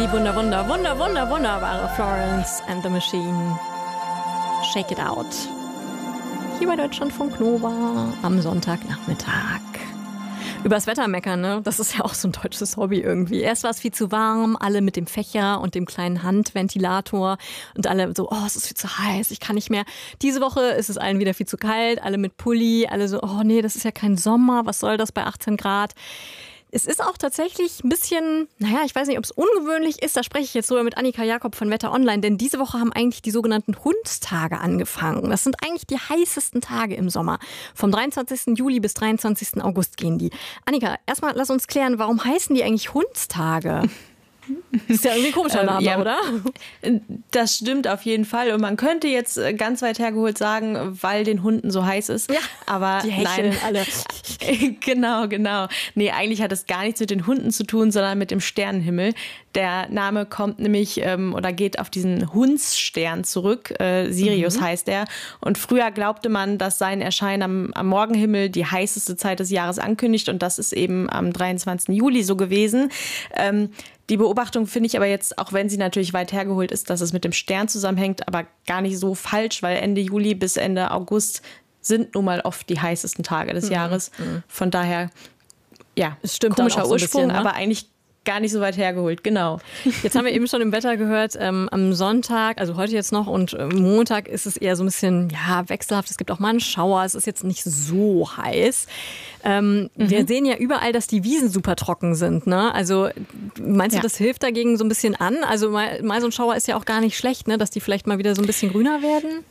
Die wunderbare Florence and the Machine. Shake it out. Hier bei Deutschlandfunk Nova am Sonntagnachmittag. Übers Wetter meckern, ne? Das ist ja auch so ein deutsches Hobby irgendwie. Erst war es viel zu warm, alle mit dem Fächer und dem kleinen Handventilator und alle so, oh, es ist viel zu heiß, ich kann nicht mehr. Diese Woche ist es allen wieder viel zu kalt, alle mit Pulli, alle so, oh nee, das ist ja kein Sommer, was soll das bei 18 Grad? Es ist auch tatsächlich ein bisschen, ich weiß nicht, ob es ungewöhnlich ist, da spreche ich jetzt sogar mit Annika Jakob von Wetter Online, denn diese Woche haben eigentlich die sogenannten Hundstage angefangen. Das sind eigentlich die heißesten Tage im Sommer. Vom 23. Juli bis 23. August gehen die. Annika, erstmal lass uns klären, warum heißen die eigentlich Hundstage? Ist ja irgendwie ein komischer Name, ja, oder? Das stimmt auf jeden Fall. Und man könnte jetzt ganz weit hergeholt sagen, weil den Hunden so heiß ist. Ja, aber die hecheln alle. Genau. Nee, eigentlich hat es gar nichts mit den Hunden zu tun, sondern mit dem Sternenhimmel. Der Name kommt nämlich oder geht auf diesen Hundsstern zurück. Sirius heißt er. Und früher glaubte man, dass sein Erscheinen am Morgenhimmel die heißeste Zeit des Jahres ankündigt. Und das ist eben am 23. Juli so gewesen. Die Beobachtung finde ich aber jetzt, auch wenn sie natürlich weit hergeholt ist, dass es mit dem Stern zusammenhängt, aber gar nicht so falsch, weil Ende Juli bis Ende August sind nun mal oft die heißesten Tage des Jahres. Von daher, ja, es stimmt, komischer so Ursprung, bisschen, ne? Aber eigentlich gar nicht so weit hergeholt, genau. Jetzt haben wir eben schon im Wetter gehört, am Sonntag, also heute jetzt noch und Montag ist es eher so ein bisschen wechselhaft. Es gibt auch mal einen Schauer, es ist jetzt nicht so heiß. Wir sehen ja überall, dass die Wiesen super trocken sind, ne? Also meinst du, das hilft dagegen so ein bisschen an? Also mal so ein Schauer ist ja auch gar nicht schlecht, ne? Dass die vielleicht mal wieder so ein bisschen grüner werden?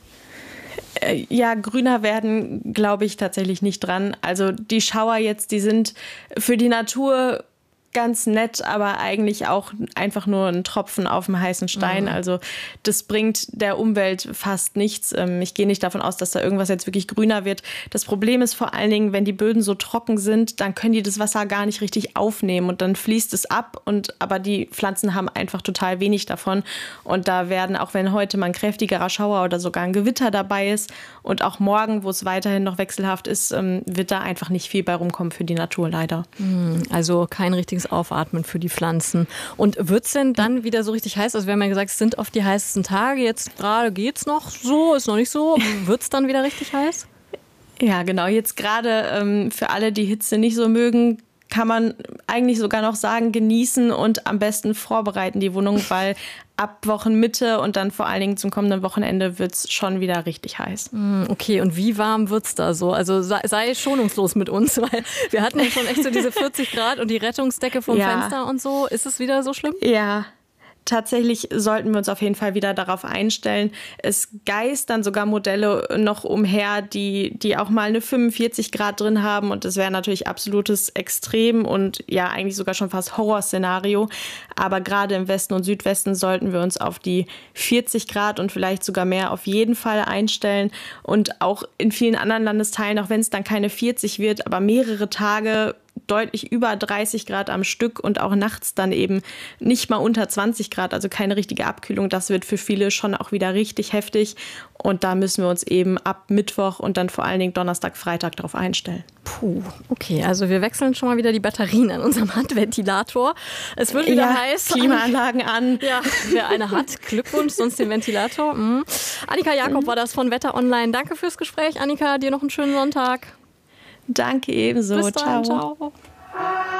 Ja, grüner werden glaube ich tatsächlich nicht dran. Also die Schauer jetzt, die sind für die Natur ganz nett, aber eigentlich auch einfach nur ein Tropfen auf dem heißen Stein. Also das bringt der Umwelt fast nichts. Ich gehe nicht davon aus, dass da irgendwas jetzt wirklich grüner wird. Das Problem ist vor allen Dingen, wenn die Böden so trocken sind, dann können die das Wasser gar nicht richtig aufnehmen und dann fließt es ab. Aber die Pflanzen haben einfach total wenig davon. Und da werden, auch wenn heute mal ein kräftigerer Schauer oder sogar ein Gewitter dabei ist und auch morgen, wo es weiterhin noch wechselhaft ist, wird da einfach nicht viel bei rumkommen für die Natur leider. Also kein richtiges Aufatmen für die Pflanzen. Und wird es denn dann wieder so richtig heiß? Also wir haben ja gesagt, es sind oft die heißesten Tage. Jetzt gerade geht es noch so, ist noch nicht so. Wird es dann wieder richtig heiß? Ja, genau. Jetzt gerade für alle, die Hitze nicht so mögen, kann man eigentlich sogar noch sagen, genießen und am besten vorbereiten die Wohnung, weil ab Wochenmitte und dann vor allen Dingen zum kommenden Wochenende wird es schon wieder richtig heiß. Okay, und wie warm wird's da so? Also sei schonungslos mit uns, weil wir hatten ja schon echt so diese 40 Grad und die Rettungsdecke vom Fenster und so. Ist es wieder so schlimm? Ja. Tatsächlich sollten wir uns auf jeden Fall wieder darauf einstellen. Es geistern sogar Modelle noch umher, die auch mal eine 45 Grad drin haben. Und das wäre natürlich absolutes Extrem und ja eigentlich sogar schon fast Horrorszenario. Aber gerade im Westen und Südwesten sollten wir uns auf die 40 Grad und vielleicht sogar mehr auf jeden Fall einstellen. Und auch in vielen anderen Landesteilen, auch wenn es dann keine 40 wird, aber mehrere Tage deutlich über 30 Grad am Stück und auch nachts dann eben nicht mal unter 20 Grad, also keine richtige Abkühlung. Das wird für viele schon auch wieder richtig heftig. Und da müssen wir uns eben ab Mittwoch und dann vor allen Dingen Donnerstag, Freitag drauf einstellen. Puh, okay, also wir wechseln schon mal wieder die Batterien an unserem Handventilator. Es wird wieder heiß. Klimaanlagen an. Ja, wer eine hat, Glückwunsch, sonst den Ventilator. Annika Jakob war das von Wetter Online. Danke fürs Gespräch, Annika. Dir noch einen schönen Sonntag. Danke ebenso. Bis dann, ciao.